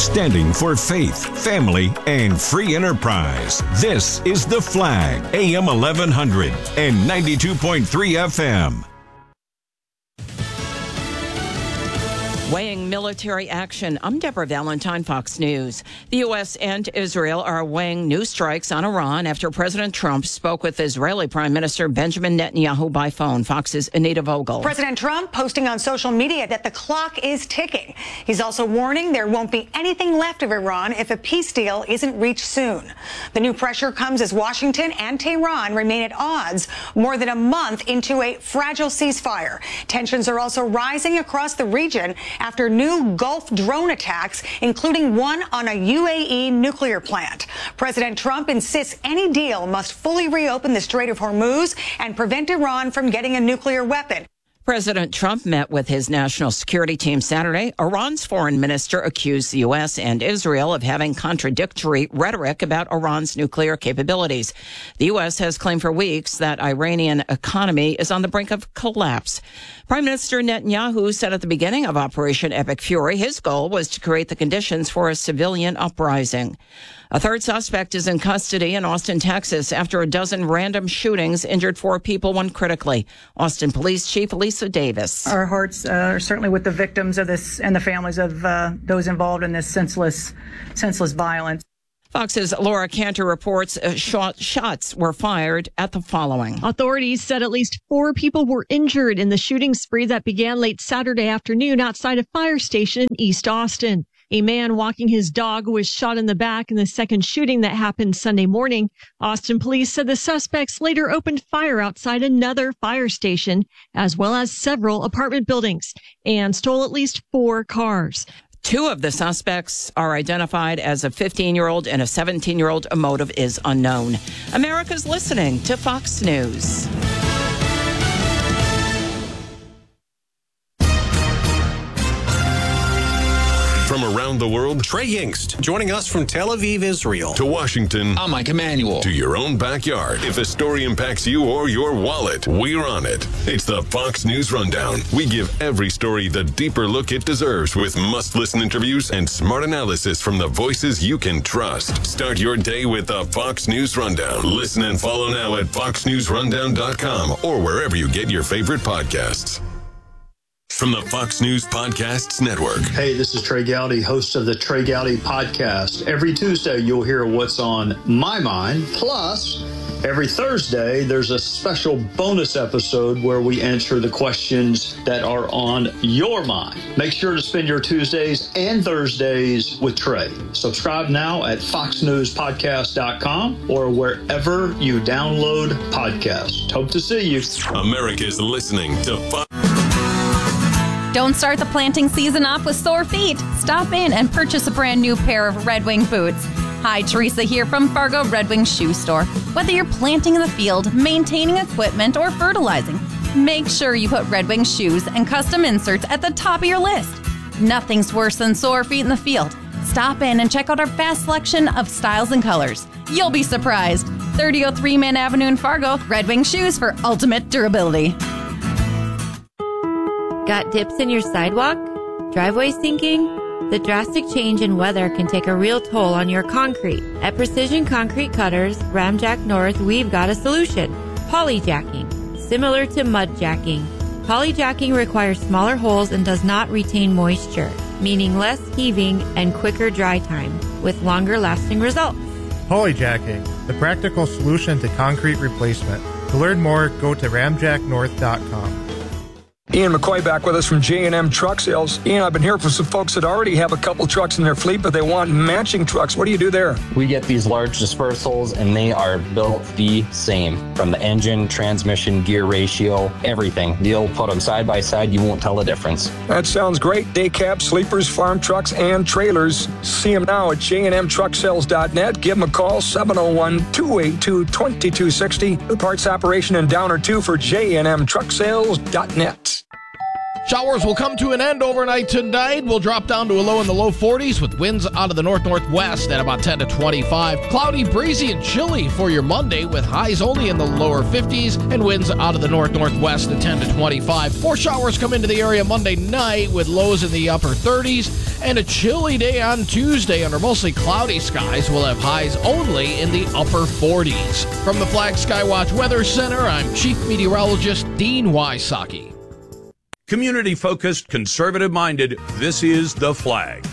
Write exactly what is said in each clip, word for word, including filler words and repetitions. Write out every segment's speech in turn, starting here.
standing for faith, family, and free enterprise. This is The Flag, A M eleven hundred and ninety-two point three F M. Weighing military action. I'm Deborah Valentine, Fox News. The U S and Israel are weighing new strikes on Iran after President Trump spoke with Israeli Prime Minister Benjamin Netanyahu by phone. Fox's Anita Vogel. President Trump posting on social media that the clock is ticking. He's also warning there won't be anything left of Iran if a peace deal isn't reached soon. The new pressure comes as Washington and Tehran remain at odds more than a month into a fragile ceasefire. Tensions are also rising across the region after new Gulf drone attacks, including one on a U A E nuclear plant. President Trump insists any deal must fully reopen the Strait of Hormuz and prevent Iran from getting a nuclear weapon. President Trump met with his national security team Saturday. Iran's foreign minister accused the U S and Israel of having contradictory rhetoric about Iran's nuclear capabilities. The U S has claimed for weeks that Iranian economy is on the brink of collapse. Prime Minister Netanyahu said at the beginning of Operation Epic Fury his goal was to create the conditions for a civilian uprising. A third suspect is in custody in Austin, Texas, after a dozen random shootings injured four people, one critically. Austin Police Chief Lisa Davis. Our hearts uh, are certainly with the victims of this and the families of uh, those involved in this senseless, senseless violence. Fox's Laura Cantor reports uh, shot, shots were fired at the following. Authorities said at least four people were injured in the shooting spree that began late Saturday afternoon outside a fire station in East Austin. A man walking his dog was shot in the back in the second shooting that happened Sunday morning. Austin police said the suspects later opened fire outside another fire station, as well as several apartment buildings, and stole at least four cars. Two of the suspects are identified as a fifteen-year-old and a seventeen-year-old. A motive is unknown. America's listening to Fox News. From around the world, Trey Yingst, joining us from Tel Aviv, Israel. To Washington, I'm Mike Emanuel. To your own backyard. If a story impacts you or your wallet, we're on it. It's the Fox News Rundown. We give every story the deeper look it deserves with must-listen interviews and smart analysis from the voices you can trust. Start your day with the Fox News Rundown. Listen and follow now at fox news rundown dot com or wherever you get your favorite podcasts. From the Fox News Podcasts Network. Hey, this is Trey Gowdy, host of the Trey Gowdy Podcast. Every Tuesday, you'll hear what's on my mind. Plus, every Thursday, there's a special bonus episode where we answer the questions that are on your mind. Make sure to spend your Tuesdays and Thursdays with Trey. Subscribe now at fox news podcast dot com or wherever you download podcasts. Hope to see you. America's listening to Fox. Don't start the planting season off with sore feet. Stop in and purchase a brand new pair of Red Wing boots. Hi, Teresa here from Fargo Red Wing Shoe Store. Whether you're planting in the field, maintaining equipment, or fertilizing, make sure you put Red Wing shoes and custom inserts at the top of your list. Nothing's worse than sore feet in the field. Stop in and check out our vast selection of styles and colors. You'll be surprised. thirty oh three Main Avenue in Fargo, Red Wing shoes for ultimate durability. Got dips in your sidewalk? Driveway sinking? The drastic change in weather can take a real toll on your concrete. At Precision Concrete Cutters, Ramjack North, we've got a solution. Polyjacking. Similar to mud jacking. Polyjacking requires smaller holes and does not retain moisture, meaning less heaving and quicker dry time, with longer lasting results. Polyjacking, the practical solution to concrete replacement. To learn more, go to ramjack north dot com. Ian McCoy back with us from J and M Truck Sales. Ian, I've been hearing from some folks that already have a couple trucks in their fleet, but they want matching trucks. What do you do there? We get these large dispersals, and they are built the same. From the engine, transmission, gear ratio, everything. You'll put them side by side, you won't tell the difference. That sounds great. Day cabs, sleepers, farm trucks, and trailers. See them now at j and m truck sales dot net. Give them a call, seven oh one, two eight two, two two six oh. The parts operation in Downer two for j and m truck sales dot net. Showers will come to an end overnight tonight. We'll drop down to a low in the low forties with winds out of the north-northwest at about ten to twenty-five. Cloudy, breezy, and chilly for your Monday with highs only in the lower fifties and winds out of the north-northwest at ten to twenty-five. Four showers come into the area Monday night with lows in the upper thirties. And a chilly day on Tuesday under mostly cloudy skies. We'll have highs only in the upper forties. From the Flag Skywatch Weather Center, I'm Chief Meteorologist Dean Wysocki. Community-focused, conservative-minded, this is The Flag.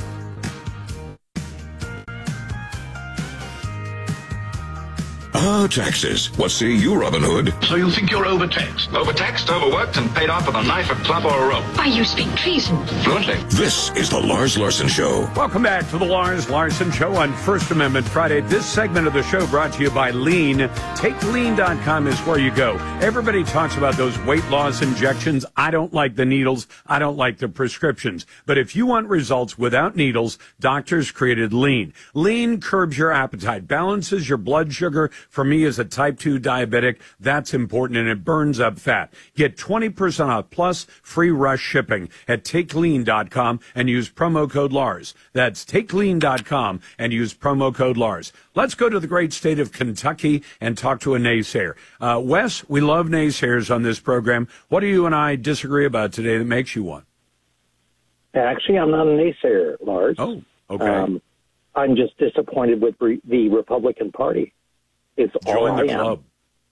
Ah, taxes. What say you, Robin Hood? So you think you're overtaxed? Overtaxed, overworked, and paid off with a knife, a club, or a rope? Why, you speak treason. Fluently. This is the Lars Larson Show. Welcome back to the Lars Larson Show on First Amendment Friday. This segment of the show brought to you by Lean. Take lean dot com is where you go. Everybody talks about those weight loss injections. I don't like the needles. I don't like the prescriptions. But if you want results without needles, doctors created Lean. Lean curbs your appetite, balances your blood sugar. For me, as a type two diabetic, that's important, and it burns up fat. Get twenty percent off plus free rush shipping at take lean dot com and use promo code Lars. That's take lean dot com and use promo code Lars. Let's go to the great state of Kentucky and talk to a naysayer. Uh, Wes, we love naysayers on this program. What do you and I disagree about today that makes you one? Actually, I'm not a naysayer, Lars. Oh, okay. Um, I'm just disappointed with re- the Republican Party. It's all Join the I club.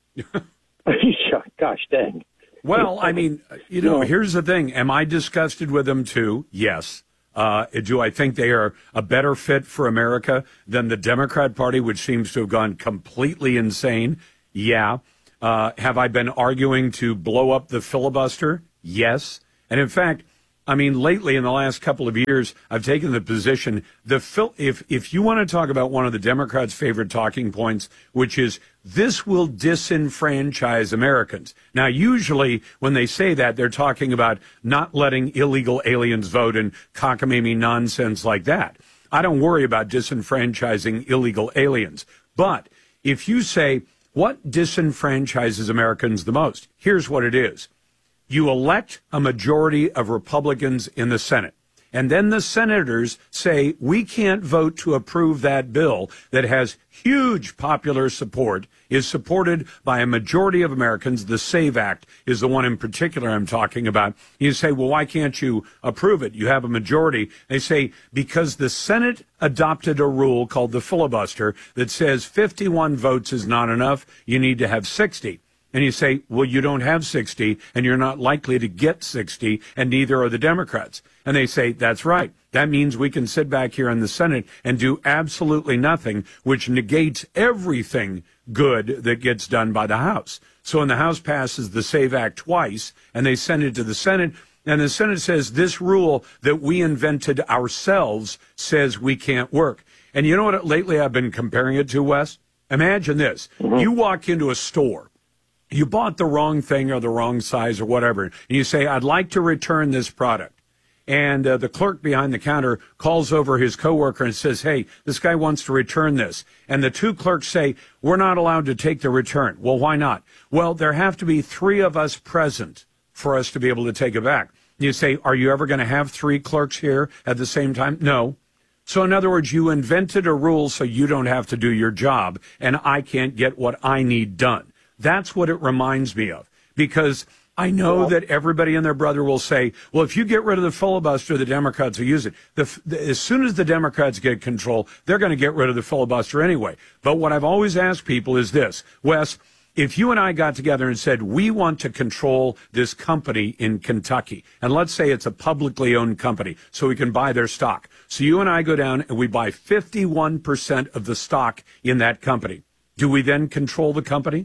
am. Gosh dang. Well, I mean, you know, here's the thing. Am I disgusted with them too? Yes. Uh, do I think they are a better fit for America than the Democrat Party, which seems to have gone completely insane? Yeah. Uh, have I been arguing to blow up the filibuster? Yes. And in fact, I mean, lately in the last couple of years, I've taken the position, the fil- if if you want to talk about one of the Democrats' favorite talking points, which is this will disenfranchise Americans. Now, usually when they say that, they're talking about not letting illegal aliens vote and cockamamie nonsense like that. I don't worry about disenfranchising illegal aliens. But if you say, what disenfranchises Americans the most? Here's what it is. You elect a majority of Republicans in the Senate, and then the senators say, we can't vote to approve that bill that has huge popular support, is supported by a majority of Americans. The SAVE Act is the one in particular I'm talking about. You say, well, why can't you approve it? You have a majority. They say, because the Senate adopted a rule called the filibuster that says fifty-one votes is not enough. You need to have sixty. And you say, well, you don't have sixty, and you're not likely to get sixty, and neither are the Democrats. And they say, that's right. That means we can sit back here in the Senate and do absolutely nothing, which negates everything good that gets done by the House. So when the House passes the SAVE Act twice, and they send it to the Senate, and the Senate says this rule that we invented ourselves says we can't work. And you know what lately I've been comparing it to, Wes? Imagine this. Mm-hmm. You walk into a store. You bought the wrong thing or the wrong size or whatever, and you say, I'd like to return this product. And uh, the clerk behind the counter calls over his coworker and says, hey, this guy wants to return this. And the two clerks say, we're not allowed to take the return. Well, why not? Well, there have to be three of us present for us to be able to take it back. You say, are you ever going to have three clerks here at the same time? No. So in other words, you invented a rule so you don't have to do your job, and I can't get what I need done. That's what it reminds me of, because I know that everybody and their brother will say, well, if you get rid of the filibuster, the Democrats will use it. The, the, as soon as the Democrats get control, they're going to get rid of the filibuster anyway. But what I've always asked people is this, Wes, if you and I got together and said, we want to control this company in Kentucky, and let's say it's a publicly owned company, so we can buy their stock. So you and I go down and we buy fifty-one percent of the stock in that company. Do we then control the company?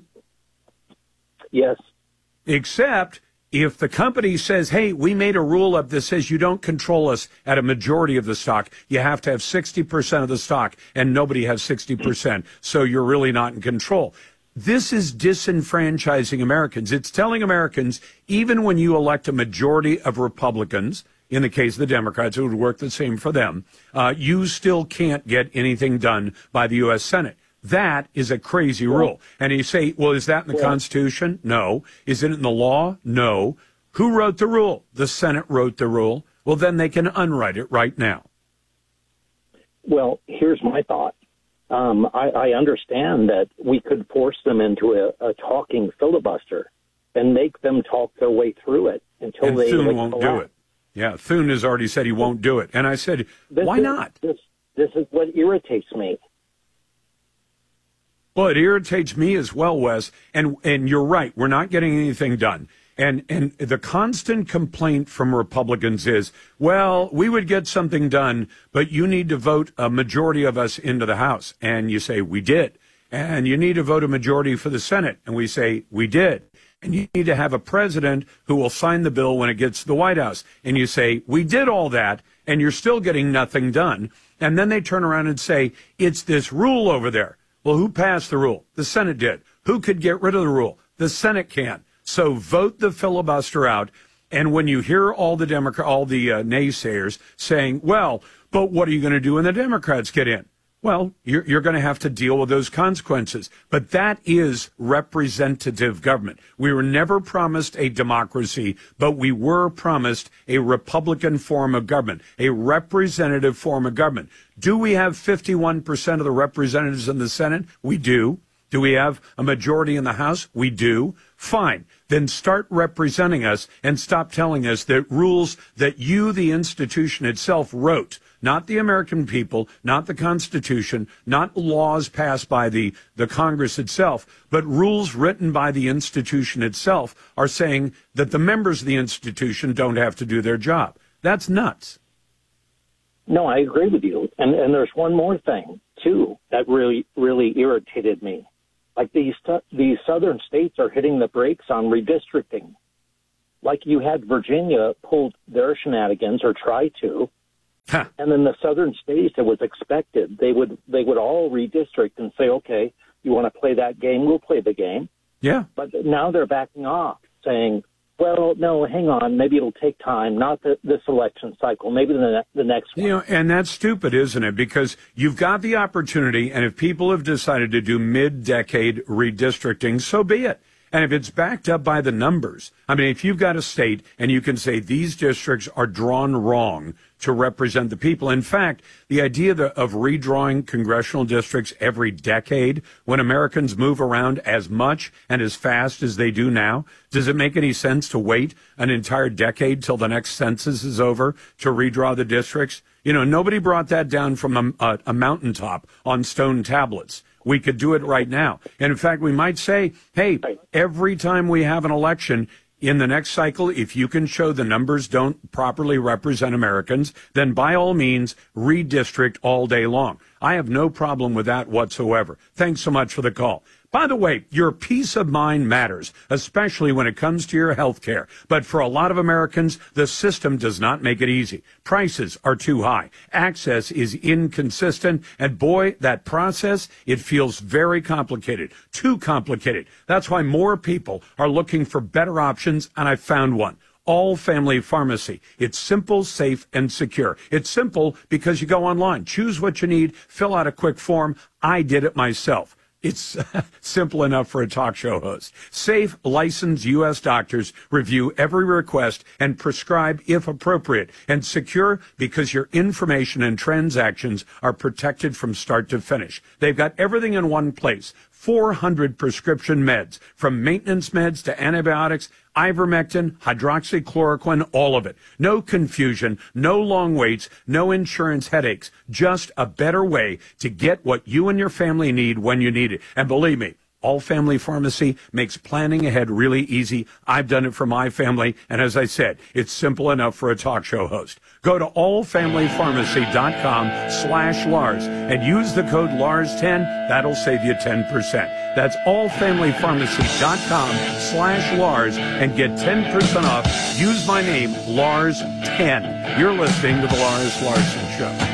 Yes. Except if the company says, hey, we made a rule up that says you don't control us at a majority of the stock. You have to have sixty percent of the stock, and nobody has sixty percent. So you're really not in control. This is disenfranchising Americans. It's telling Americans, even when you elect a majority of Republicans, in the case of the Democrats, it would work the same for them, uh, you still can't get anything done by the U S Senate. That is a crazy rule. And you say, well, is that in the Constitution? No. Is it in the law? No. Who wrote the rule? The Senate wrote the rule. Well, then they can unwrite it right now. Well, here's my thought. Um, I, I understand that we could force them into a, a talking filibuster and make them talk their way through it until and they Thune like, won't collapse. do it. Yeah, Thune has already said he won't do it. And I said, This why is- not? This, this is what irritates me. Well, it irritates me as well, Wes. And and you're right. We're not getting anything done. And and the constant complaint from Republicans is, well, we would get something done, but you need to vote a majority of us into the House. And you say, we did. And you need to vote a majority for the Senate. And we say, we did. And you need to have a president who will sign the bill when it gets to the White House. And you say, we did all that, and you're still getting nothing done. And then they turn around and say, it's this rule over there. Well, who passed the rule? The Senate did. Who could get rid of the rule? The Senate can. So vote the filibuster out. And when you hear all the Democrat, all the uh, naysayers saying, well, but what are you going to do when the Democrats get in? Well, you're, you're going to have to deal with those consequences. But that is representative government. We were never promised a democracy, but we were promised a Republican form of government, a representative form of government. Do we have fifty-one percent of the representatives in the Senate? We do. Do we have a majority in the House? We do. Fine. Then start representing us and stop telling us that rules that you, the institution itself, wrote, not the American people, not the Constitution, not laws passed by the, the Congress itself, but rules written by the institution itself are saying that the members of the institution don't have to do their job. That's nuts. No, I agree with you. And and there's one more thing, too, that really, really irritated me. Like these these southern states are hitting the brakes on redistricting. Like you had Virginia pull their shenanigans or try to, huh. and then the southern states, it was expected they would they would all redistrict and say, okay, you want to play that game, we'll play the game. Yeah. But now they're backing off, saying, well, no, hang on, maybe it'll take time, not the, this election cycle, maybe the, ne- the next one. You know, and that's stupid, isn't it? Because you've got the opportunity, and if people have decided to do mid-decade redistricting, so be it. And if it's backed up by the numbers, I mean, if you've got a state and you can say these districts are drawn wrong to represent the people. In fact, the idea of redrawing congressional districts every decade when Americans move around as much and as fast as they do now, does it make any sense to wait an entire decade till the next census is over to redraw the districts? You know, nobody brought that down from a, a, a mountaintop on stone tablets. We could do it right now. And in fact, we might say, hey, every time we have an election in the next cycle, if you can show the numbers don't properly represent Americans, then by all means, redistrict all day long. I have no problem with that whatsoever. Thanks so much for the call. By the way, your peace of mind matters, especially when it comes to your health care. But for a lot of Americans, the system does not make it easy. Prices are too high. Access is inconsistent. And boy, that process, it feels very complicated, too complicated. That's why more people are looking for better options, and I found one. All Family Pharmacy. It's simple, safe, and secure. It's simple because you go online, choose what you need, fill out a quick form. I did it myself. It's simple enough for a talk show host. Safe, licensed U S doctors review every request and prescribe if appropriate. And secure because your information and transactions are protected from start to finish. They've got everything in one place. four hundred prescription meds, from maintenance meds to antibiotics, ivermectin, hydroxychloroquine, all of it. No confusion, no long waits, no insurance headaches. Just a better way to get what you and your family need when you need it. And believe me, All Family Pharmacy makes planning ahead really easy. I've done it for my family, and as I said, it's simple enough for a talk show host. Go to allfamilypharmacy.com slash Lars and use the code Lars ten. That'll save you ten percent. That's allfamilypharmacy.com slash Lars and get ten percent off. Use my name, Lars ten. You're listening to the Lars Larson Show.